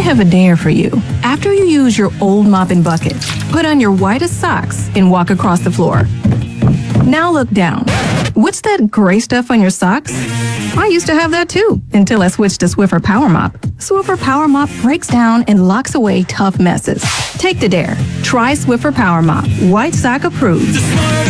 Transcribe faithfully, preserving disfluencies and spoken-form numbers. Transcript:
have a dare for you. After you use your old mopping bucket, put on your whitest socks and walk across the floor. Now look down. What's that gray stuff on your socks? I used to have that too, until I switched to Swiffer Power Mop. Swiffer Power Mop breaks down and locks away tough messes. Take the dare. Try Swiffer Power Mop. White sock approved.